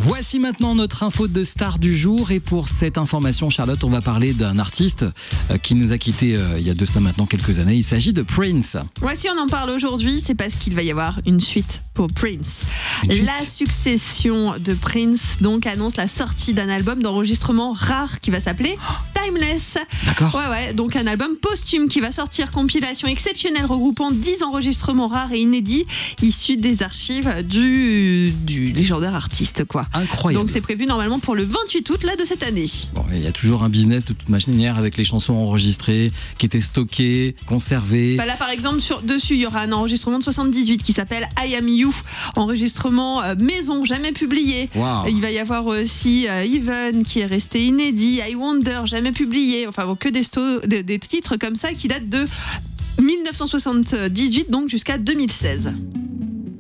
Voici maintenant notre info de star du jour. Et pour cette information, Charlotte, on va parler d'un artiste qui nous a quittés il y a de cela maintenant quelques années. Il s'agit de Prince. Ouais, si on en parle aujourd'hui, c'est parce qu'il va y avoir une suite pour Prince. La succession de Prince donc annonce la sortie d'un album d'enregistrement rare qui va s'appeler Timeless. D'accord. Ouais, donc un album posthume qui va sortir, compilation exceptionnelle regroupant 10 enregistrements rares et inédits issus des archives du légendaire artiste, quoi. Incroyable. Donc c'est prévu normalement pour le 28 août là, de cette année. Bon, il y a toujours un business de toute manière avec les chansons enregistrées qui étaient stockées, conservées. Là par exemple dessus il y aura un enregistrement de 78 qui s'appelle I Am You, enregistrement maison jamais publié. Wow. Il va y avoir aussi Even qui est resté inédit, I Wonder jamais publié, enfin bon, que des titres comme ça qui datent de 1978 donc jusqu'à 2016.